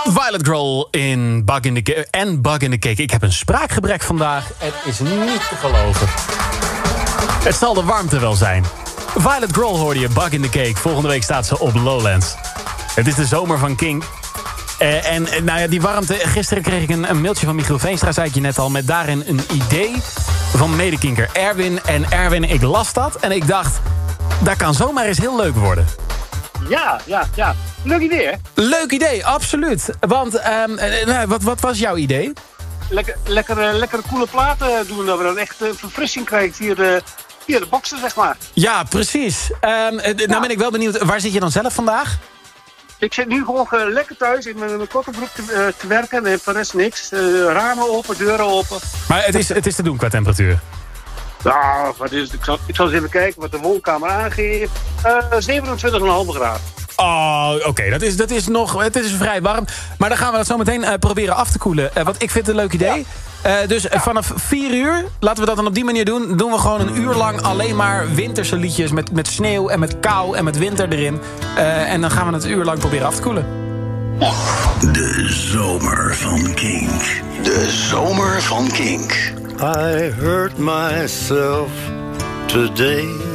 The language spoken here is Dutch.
Violet Grohl in Bug in the Cake en Bug in the Cake. Ik heb een spraakgebrek vandaag. Het is niet te geloven. Het zal de warmte wel zijn. Violet Grohl hoorde je, Bug in the Cake. Volgende week staat ze op Lowlands. Het is de zomer van Kink. En nou ja, die warmte. Gisteren kreeg ik een mailtje van Michiel Veenstra, zei ik je net al, met daarin een idee van medekinker Erwin. En Erwin, ik las dat en ik dacht, dat kan zomaar eens heel leuk worden. Ja. Leuk idee, hè? Leuk idee, absoluut. Want, wat was jouw idee? Lekkere koele platen doen, dat we dan echt verfrissing krijgen via de boxen, zeg maar. Ja, precies. Nou ben ik wel benieuwd, waar zit je dan zelf vandaag? Ik zit nu gewoon lekker thuis in mijn korte broek te werken en voor de rest niks. Ramen open, deuren open. Maar het is te doen qua temperatuur? Nou, wat is het? Ik zal eens even kijken wat de woonkamer aangeeft. 27,5 graden. Oh, oké. Dat is nog. Het is vrij warm. Maar dan gaan we dat zo meteen proberen af te koelen. Want ik vind het een leuk idee. Dus vanaf 4 uur, laten we dat dan op die manier doen. Doen we gewoon een uur lang alleen maar winterse liedjes met sneeuw en met kou en met winter erin. En dan gaan we het een uur lang proberen af te koelen. De zomer van Kink. De zomer van Kink. I hurt myself today.